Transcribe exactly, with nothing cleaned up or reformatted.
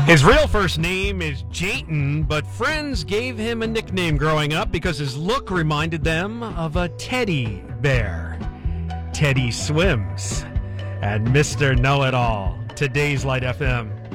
His real first name is Jayton, but friends gave him a nickname growing up because his look reminded them of a teddy bear. Teddy Swims. And Mister Know-It-All, today's Light F M.